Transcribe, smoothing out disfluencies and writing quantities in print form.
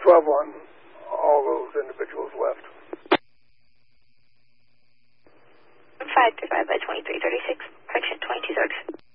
12 on all those individuals left. 535 by 2336, correction 22 Zergs.